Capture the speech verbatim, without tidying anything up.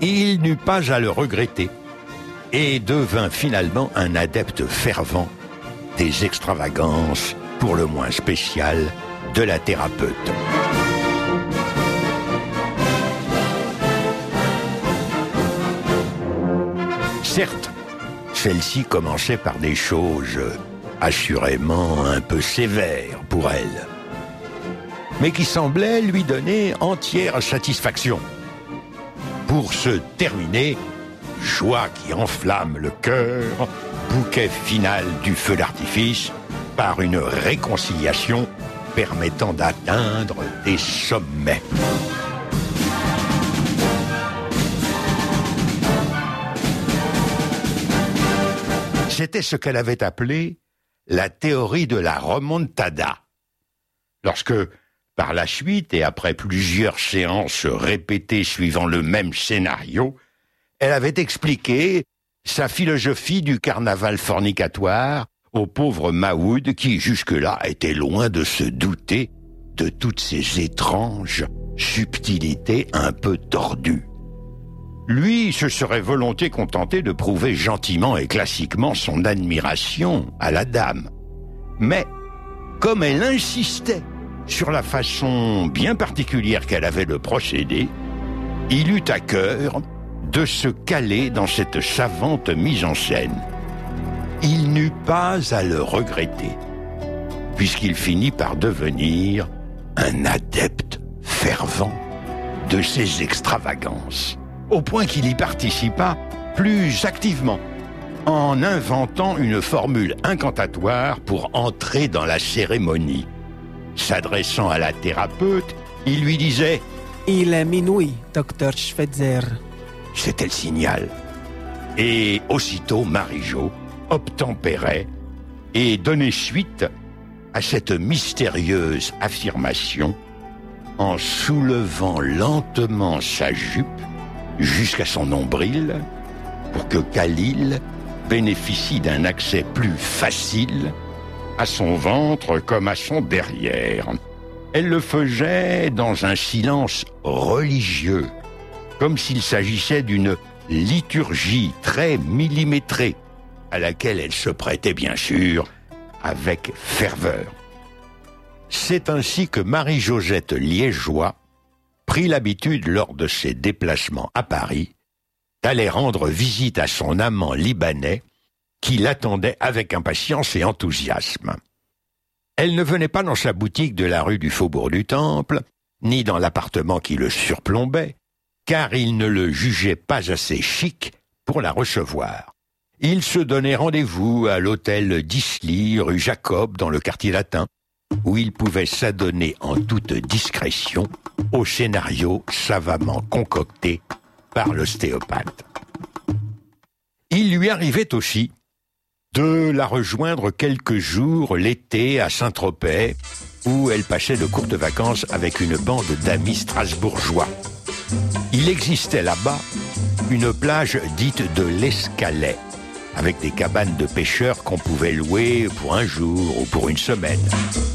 Il n'eut pas à le regretter et devint finalement un adepte fervent des extravagances, pour le moins spéciales, de la thérapeute. Certes, celle-ci commençait par des choses assurément un peu sévères pour elle, mais qui semblaient lui donner entière satisfaction. Pour se terminer, joie qui enflamme le cœur, bouquet final du feu d'artifice, par une réconciliation permettant d'atteindre des sommets. C'était ce qu'elle avait appelé la théorie de la remontada. Lorsque, par la suite et après plusieurs séances répétées suivant le même scénario, elle avait expliqué sa philosophie du carnaval fornicatoire au pauvre Mahoud qui, jusque-là, était loin de se douter de toutes ces étranges subtilités un peu tordues. Lui se serait volontiers contenté de prouver gentiment et classiquement son admiration à la dame. Mais, comme elle insistait sur la façon bien particulière qu'elle avait de procéder, il eut à cœur de se caler dans cette savante mise en scène. Il n'eut pas à le regretter, puisqu'il finit par devenir un adepte fervent de ces extravagances, au point qu'il y participa plus activement, en inventant une formule incantatoire pour entrer dans la cérémonie. S'adressant à la thérapeute, il lui disait « Il est minuit, docteur Schweitzer. » C'était le signal. Et aussitôt, Marie-Jo obtempérait et donnait suite à cette mystérieuse affirmation en soulevant lentement sa jupe jusqu'à son nombril pour que Khalil bénéficie d'un accès plus facile à son ventre comme à son derrière. Elle le faisait dans un silence religieux, comme s'il s'agissait d'une liturgie très millimétrée, à laquelle elle se prêtait bien sûr avec ferveur. C'est ainsi que Marie-Josette Liégeois prit l'habitude, lors de ses déplacements à Paris, d'aller rendre visite à son amant libanais, qui l'attendait avec impatience et enthousiasme. Elle ne venait pas dans sa boutique de la rue du Faubourg du Temple, ni dans l'appartement qui le surplombait, car il ne le jugeait pas assez chic pour la recevoir. Il se donnait rendez-vous à l'hôtel d'Isly, rue Jacob, dans le quartier latin, où il pouvait s'adonner en toute discrétion au scénario savamment concocté par l'ostéopathe. Il lui arrivait aussi de la rejoindre quelques jours l'été à Saint-Tropez, où elle passait de courtes vacances avec une bande d'amis strasbourgeois. Il existait là-bas une plage dite de l'Escalet, avec des cabanes de pêcheurs qu'on pouvait louer pour un jour ou pour une semaine.